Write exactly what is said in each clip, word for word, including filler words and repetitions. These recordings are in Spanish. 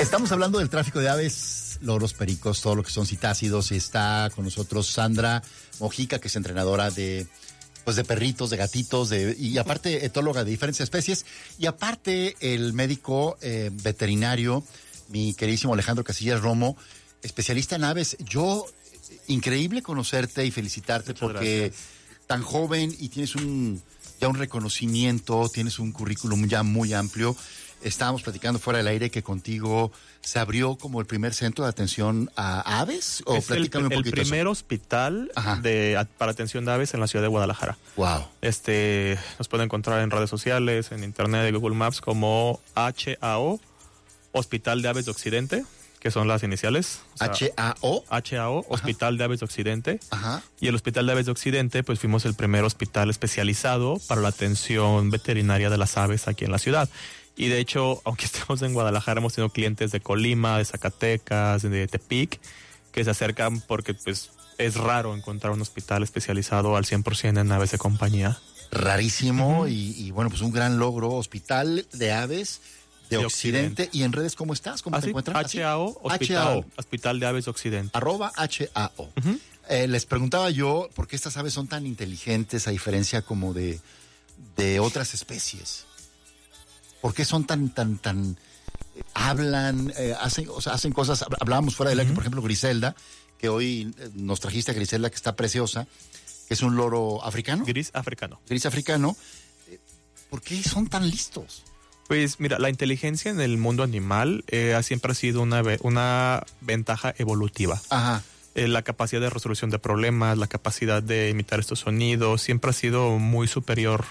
Estamos hablando del tráfico de aves, loros, pericos, todo lo que son citácidos. Y está con nosotros Sandra Mojica, que es entrenadora de, pues de perritos, de gatitos, de, y aparte etóloga de diferentes especies. Y aparte el médico eh, veterinario, mi queridísimo Alejandro Casillas Romo, especialista en aves. Yo, increíble conocerte y felicitarte. Muchas porque gracias. Tan joven y tienes un ya un reconocimiento, tienes un currículum ya muy amplio. Estábamos platicando fuera del aire que contigo se abrió como el primer centro de atención a aves. ¿O es platícame el, un poquito el primer eso? hospital de, para atención de aves en la ciudad de Guadalajara. Wow. Este, nos pueden encontrar en redes sociales, en internet, en Google Maps, como H A O, Hospital de Aves de Occidente, que son las iniciales. O sea, H A O. H A O, Hospital de Aves de Occidente. Ajá. Y el Hospital de Aves de Occidente, pues fuimos el primer hospital especializado para la atención veterinaria de las aves aquí en la ciudad. Y de hecho, aunque estemos en Guadalajara, hemos tenido clientes de Colima, de Zacatecas, de Tepic, que se acercan porque pues es raro encontrar un hospital especializado al cien por ciento en aves de compañía. Rarísimo. Uh-huh. y, y bueno, pues un gran logro. Hospital de Aves de, de Occidente. Occidente. ¿Y en redes cómo estás? ¿Cómo ¿Así? te encuentras? H A O, Hospital, H A O. Hospital de Aves de Occidente. Arroba H A O. Uh-huh. Eh, les preguntaba yo por qué estas aves son tan inteligentes a diferencia como de, de otras especies. ¿Por qué son tan, tan, tan, eh, hablan, eh, hacen, o sea, hacen cosas? Hablábamos fuera de la uh-huh. que, por ejemplo, Griselda, que hoy eh, nos trajiste a Griselda, que está preciosa, que es un loro africano. Gris africano. Gris africano. Eh, ¿Por qué son tan listos? Pues mira, la inteligencia en el mundo animal eh, siempre ha sido una, una ventaja evolutiva. Ajá. Eh, la capacidad de resolución de problemas, la capacidad de imitar estos sonidos, siempre ha sido muy superior.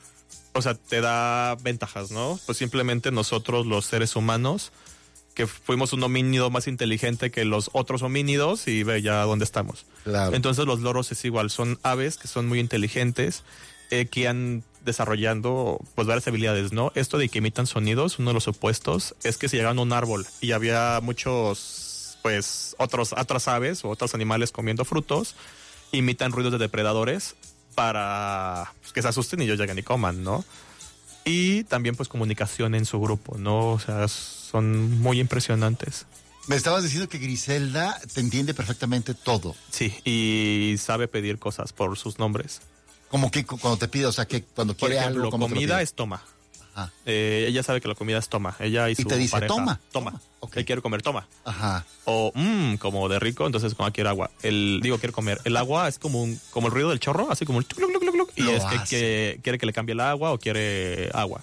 O sea, te da ventajas, ¿no? Pues simplemente nosotros, los seres humanos, que fuimos un homínido más inteligente que los otros homínidos, y ve ya dónde estamos. Claro. Entonces los loros es igual, son aves que son muy inteligentes, eh, que han desarrollando pues varias habilidades, ¿no? Esto de que imitan sonidos, uno de los opuestos, es que si llegaban a un árbol y había muchos, pues, otros, otras aves o otros animales comiendo frutos, imitan ruidos de depredadores para pues, que se asusten y ellos lleguen y coman, ¿no? Y también pues comunicación en su grupo, ¿no? O sea, son muy impresionantes. Me estabas diciendo que Griselda te entiende perfectamente todo. Sí, y sabe pedir cosas por sus nombres. Como que cuando te pide, o sea, que cuando por quiere ejemplo, algo, ¿cómo comida es toma. Ajá. Eh, ella sabe que la comida es toma. Ella y su y te dice, pareja, toma. Toma. toma. Okay. Él quiere comer, toma. Ajá. O, mmm, como de rico, entonces como quiere agua. El, digo, quiere comer. El agua es como un, como el ruido del chorro, así como el cluc, cluc, cluc, cluc, y Lo es que, hace. que quiere que le cambie el agua o quiere agua.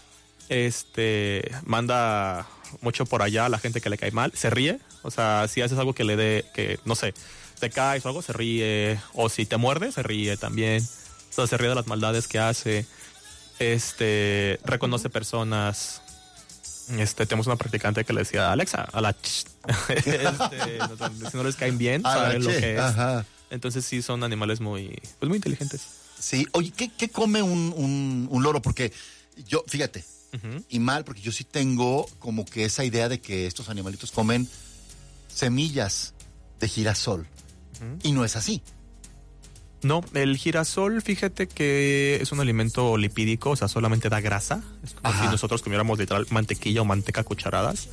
Este, manda mucho por allá a la gente que le cae mal. Se ríe. O sea, si haces algo que le dé, que, no sé, te caes o algo, se ríe. O si te muerde, se ríe también. O sea, se ríe de las maldades que hace. Este, reconoce personas. Este, tenemos una practicante que le decía, Alexa, a la ch. este, si no les caen bien, saben lo que es. Ajá. Entonces sí son animales muy, pues muy inteligentes. Sí, oye, ¿qué, qué come un, un, un loro? Porque yo, fíjate, uh-huh. y mal, porque yo sí tengo como que esa idea de que estos animalitos comen semillas de girasol. Uh-huh. Y no es así. No, el girasol, fíjate que es un alimento lipídico, o sea, solamente da grasa. Es como Ajá. si nosotros comiéramos literal mantequilla o manteca a cucharadas.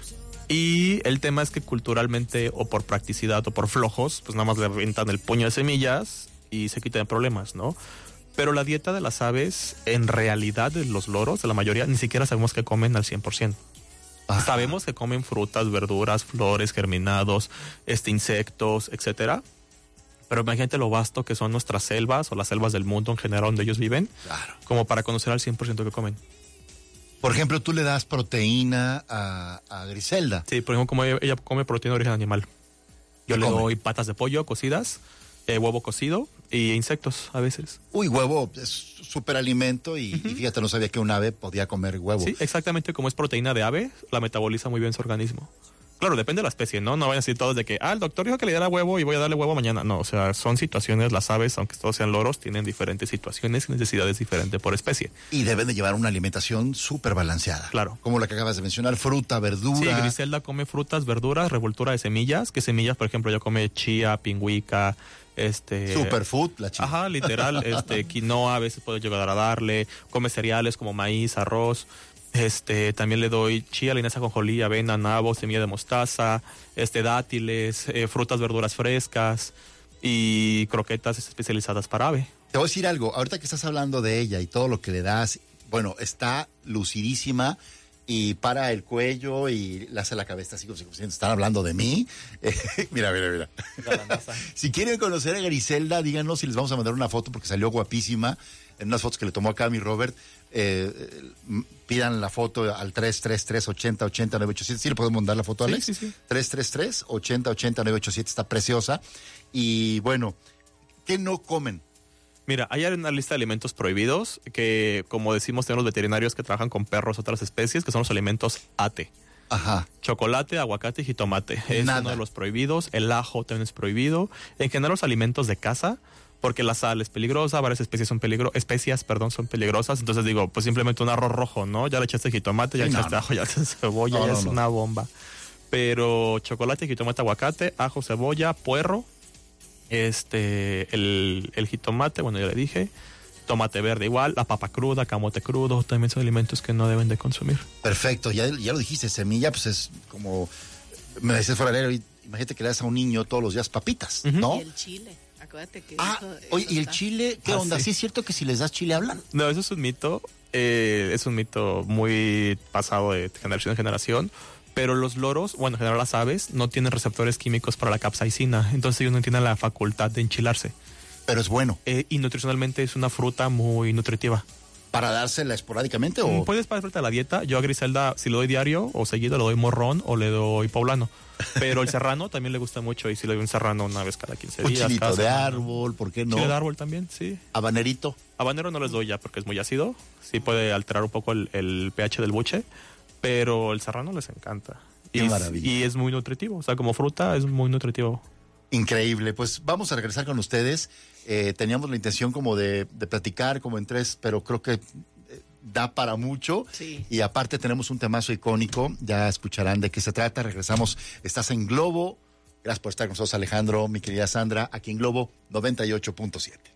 Y el tema es que culturalmente, o por practicidad, o por flojos, pues nada más le avientan el puño de semillas y se quitan problemas, ¿no? Pero la dieta de las aves, en realidad, de los loros, de la mayoría, ni siquiera sabemos que comen al cien por ciento. Ajá. Sabemos que comen frutas, verduras, flores, germinados, este, insectos, etcétera. Pero imagínate lo vasto que son nuestras selvas o las selvas del mundo en general donde ellos viven, claro. como para conocer al cien por ciento que comen. Por ejemplo, tú le das proteína a, a Griselda. Sí, por ejemplo, como ella, ella come proteína de origen animal. Yo le come? doy patas de pollo cocidas, eh, huevo cocido y insectos a veces. Uy, huevo es súper alimento y, uh-huh. y fíjate, no sabía que un ave podía comer huevo. Sí, exactamente, como es proteína de ave, la metaboliza muy bien su organismo. Claro, depende de la especie, ¿no? No vayan a decir todos de que, ah, el doctor dijo que le diera huevo y voy a darle huevo mañana. No, o sea, son situaciones, las aves, aunque todos sean loros, tienen diferentes situaciones y necesidades diferentes por especie. Y deben de llevar una alimentación súper balanceada. Claro. Como la que acabas de mencionar, fruta, verdura. Sí, Griselda come frutas, verduras, revoltura de semillas, que semillas, por ejemplo, ella come chía, pingüica, este... Superfood, la chía. Ajá, literal, este, quinoa, a veces puede llegar a darle, come cereales como maíz, arroz. Este, también le doy chía, linaza, ajonjolí, avena, nabo, semilla de mostaza, este, dátiles, eh, frutas, verduras frescas y croquetas especializadas para ave. Te voy a decir algo, ahorita que estás hablando de ella y todo lo que le das, bueno, está lucidísima y para el cuello y le hace la cabeza así como si están hablando de mí. Eh, mira, mira, mira. Si quieren conocer a Griselda, díganos si les vamos a mandar una foto porque salió guapísima en unas fotos que le tomó acá a mi Robert. Eh, pidan la foto al tres tres tres, ochenta, ochenta, nueve ochenta y siete. ¿Sí le podemos mandar la foto, Alex? Sí, sí, sí. tres tres tres, ochenta, ochenta, nueve ochenta y siete. Está preciosa. Y bueno, ¿qué no comen? Mira, hay una lista de alimentos prohibidos que, como decimos, tenemos veterinarios que trabajan con perros, otras especies, que son los alimentos A T E. Ajá. Chocolate, aguacate y jitomate. Es Nada. uno de los prohibidos. El ajo también es prohibido. En general, los alimentos de casa, porque la sal es peligrosa, varias especies son peligro, especias, perdón, son peligrosas. Entonces digo, pues simplemente un arroz rojo, ¿no? Ya le echaste jitomate, ya le Sí, no, echaste no. ajo, ya le echaste cebolla, No, ya no, es no. una bomba. Pero chocolate, jitomate, aguacate, ajo, cebolla, puerro, este, el, el jitomate, bueno, ya le dije, tomate verde igual, la papa cruda, camote crudo, también son alimentos que no deben de consumir. Perfecto, ya, ya lo dijiste, semilla, pues es como, me decías fuera del aire, imagínate que le das a un niño todos los días papitas, Ujú. ¿no? Y el chile, acuérdate que Ah, eso, oye, eso ¿y el está- chile? ¿Qué Ah, onda? sí. ¿Sí es cierto que si les das chile hablan? No, eso es un mito, eh, es un mito muy pasado de generación en generación, pero los loros, bueno, en general las aves, no tienen receptores químicos para la capsaicina, entonces ellos no tienen la facultad de enchilarse. Pero es bueno. Eh, y nutricionalmente es una fruta muy nutritiva. ¿Para dársela esporádicamente o...? Puedes para fruta a la dieta, yo a Griselda, si le doy diario o seguido, le doy morrón o le doy poblano. Pero el serrano también le gusta mucho y si le doy un serrano una vez cada quince Un días. chilito cada de semana. árbol, ¿por qué no? Chile de árbol también, sí. Habanerito. Habanero no les doy ya porque es muy ácido. Sí puede alterar un poco el, el pH del buche. Pero el serrano les encanta. Qué y, maravilla. y es muy nutritivo. O sea, como fruta es muy nutritivo. Increíble, pues vamos a regresar con ustedes. Eh, teníamos la intención como de, de platicar como en tres, pero creo que eh, da para mucho. Sí. Y aparte tenemos un temazo icónico, ya escucharán de qué se trata. Regresamos, estás en Globo. Gracias por estar con nosotros, Alejandro, mi querida Sandra, aquí en Globo noventa y ocho punto siete.